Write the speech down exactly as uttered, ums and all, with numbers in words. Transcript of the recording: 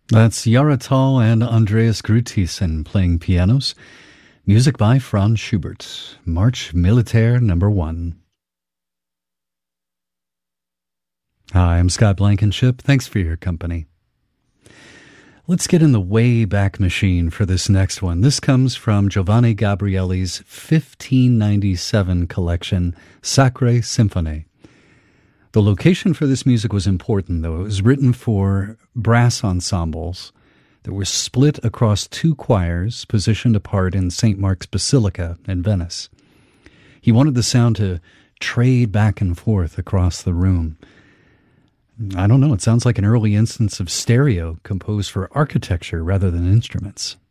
That's Yaratal and Andreas Grutisen playing pianos. Music by Franz Schubert. March Militaire number one. Hi, I'm Scott Blankenship. Thanks for your company. Let's get in the way back machine for this next one. This comes from Giovanni Gabrieli's fifteen ninety-seven collection, Sacre Symphonie. The location for this music was important, though. It was written for brass ensembles that were split across two choirs positioned apart in Saint Mark's Basilica in Venice. He wanted the sound to trade back and forth across the room. I don't know, it sounds like an early instance of stereo composed for architecture rather than instruments.